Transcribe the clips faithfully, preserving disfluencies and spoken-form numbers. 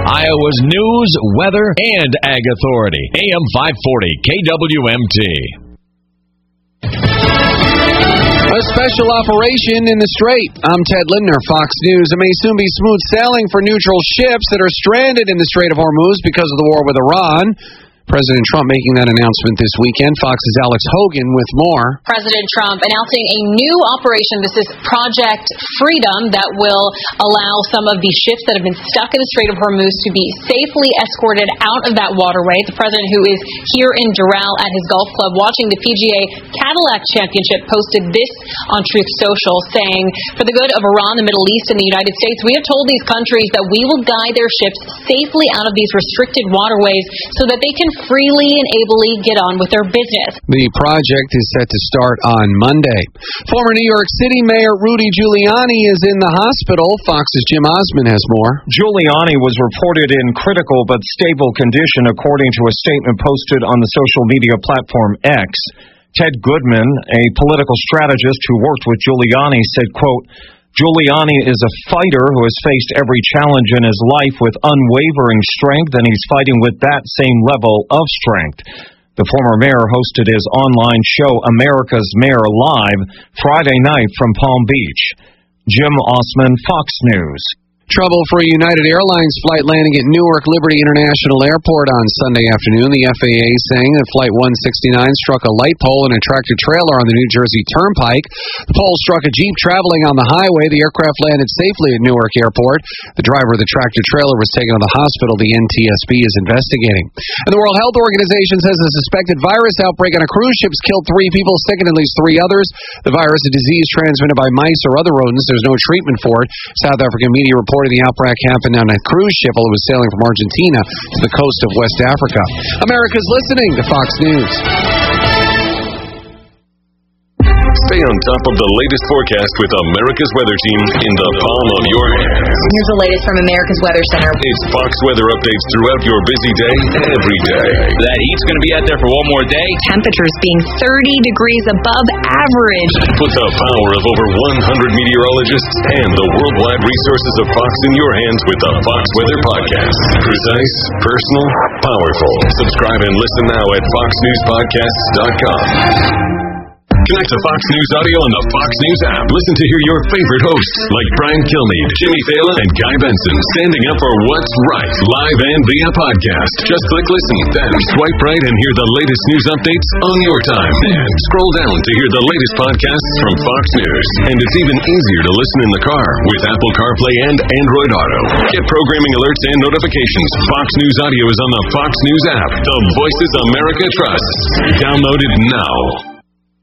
Iowa's news, weather, and ag authority. A M five forty, K W M T. A special operation in the Strait. I'm Ted Lindner, Fox News. It may soon be smooth sailing for neutral ships that are stranded in the Strait of Hormuz because of the war with Iran. President Trump making that announcement this weekend. Fox's Alex Hogan with more. President Trump announcing a new operation. This is Project Freedom that will allow some of these ships that have been stuck in the Strait of Hormuz to be safely escorted out of that waterway. The president, who is here in Doral at his golf club watching the P G A Cadillac Championship, posted this on Truth Social, saying, "For the good of Iran, the Middle East, and the United States, we have told these countries that we will guide their ships safely out of these restricted waterways so that they can freely and ably get on with their business." The project is set to start on Monday. Former New York City Mayor Rudy Giuliani is in the hospital. Fox's Jim Osmond has more. Giuliani was reported in critical but stable condition, according to a statement posted on the social media platform X. Ted Goodman, a political strategist who worked with Giuliani, said, quote, "Giuliani is a fighter who has faced every challenge in his life with unwavering strength, and he's fighting with that same level of strength." The former mayor hosted his online show, America's Mayor Live, Friday night from Palm Beach. Jim Osman, Fox News. Trouble for a United Airlines flight landing at Newark Liberty International Airport on Sunday afternoon. The F A A saying that Flight one sixty-nine struck a light pole and a tractor-trailer on the New Jersey Turnpike. The pole struck a Jeep traveling on the highway. The aircraft landed safely at Newark Airport. The driver of the tractor-trailer was taken to the hospital. The N T S B is investigating. And the World Health Organization says a suspected virus outbreak on a cruise ship has killed three people, sickened at least three others. The virus, a disease transmitted by mice or other rodents. There's no treatment for it. South African media report the outbreak happened on a cruise ship while it was sailing from Argentina to the coast of West Africa. America's listening to Fox News. Stay on top of the latest forecast with America's Weather Team in the palm of your hand. Here's the latest from America's Weather Center. It's Fox weather updates throughout your busy day, every day. That heat's going to be out there for one more day. Temperatures being thirty degrees above average. Put the power of over one hundred meteorologists and the worldwide resources of Fox in your hands with the Fox Weather Podcast. Precise, personal, powerful. Subscribe and listen now at fox news podcasts dot com. Connect to Fox News Audio on the Fox News app. Listen to hear your favorite hosts like Brian Kilmeade, Jimmy Fallon, and Guy Benson standing up for what's right, live and via podcast. Just click listen, then swipe right and hear the latest news updates on your time. Then scroll down to hear the latest podcasts from Fox News. And it's even easier to listen in the car with Apple CarPlay and Android Auto. Get programming alerts and notifications. Fox News Audio is on the Fox News app. The voices America trusts. Download it now.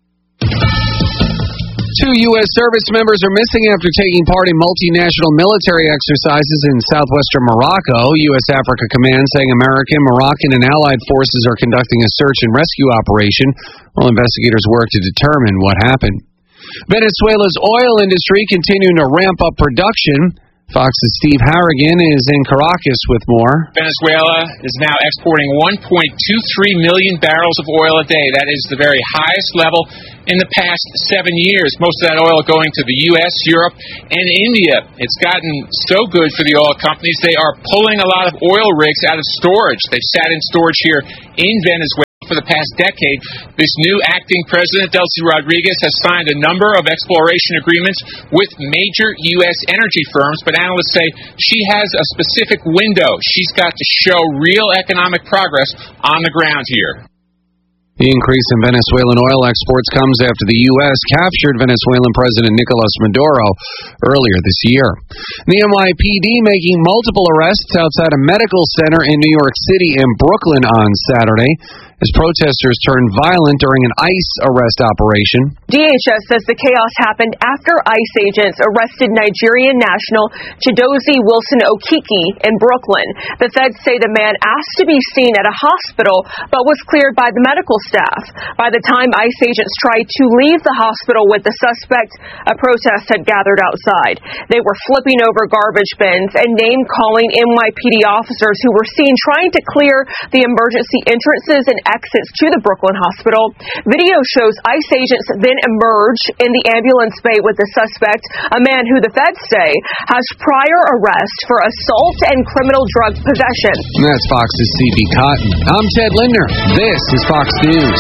Two U S service members are missing after taking part in multinational military exercises in southwestern Morocco. U S Africa Command saying American, Moroccan, and allied forces are conducting a search and rescue operation while investigators work to determine what happened. Venezuela's oil industry continuing to ramp up production. Fox's Steve Harrigan is in Caracas with more. Venezuela is now exporting one point two three million barrels of oil a day. That is the very highest level in the past seven years. Most of that oil going to the U S, Europe, and India. It's gotten so good for the oil companies, they are pulling a lot of oil rigs out of storage. They've sat in storage here in Venezuela for the past decade. This new acting president, Delcy Rodriguez, has signed a number of exploration agreements with major U S energy firms, but analysts say she has a specific window. She's got to show real economic progress on the ground here. The increase in Venezuelan oil exports comes after the U S captured Venezuelan President Nicolas Maduro earlier this year. The N Y P D making multiple arrests outside a medical center in New York City and Brooklyn on Saturday as protesters turned violent during an ICE arrest operation. D H S says the chaos happened after ICE agents arrested Nigerian national Chidozie Wilson Okiki in Brooklyn. The feds say the man asked to be seen at a hospital but was cleared by the medical staff. By the time ICE agents tried to leave the hospital with the suspect, a protest had gathered outside. They were flipping over garbage bins and name-calling N Y P D officers who were seen trying to clear the emergency entrances and exits to the Brooklyn hospital. Video shows ICE agents then emerge in the ambulance bay with the suspect, a man who the feds say has prior arrest for assault and criminal drug possession. And that's Fox's C B Cotton. I'm Ted Lindner. This is Fox News.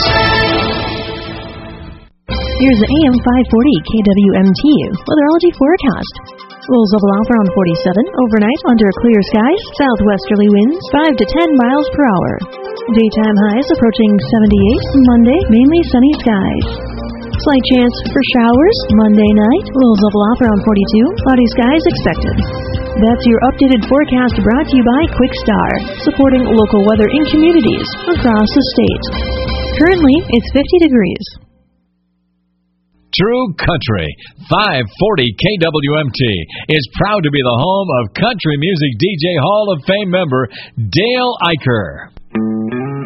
Here's the A M five forty K W M T weatherology forecast. Lows level off around forty-seven. Overnight, under clear skies, southwesterly winds five to ten miles per hour. Daytime highs approaching seventy-eight. Monday, mainly sunny skies. Slight chance for showers Monday night. Lows level off around forty-two. Cloudy skies expected. That's your updated forecast brought to you by Quickstar, supporting local weather in communities across the state. Currently, it's fifty degrees. True Country, five forty K W M T, is proud to be the home of country music D J Hall of Fame member Dale Eicher.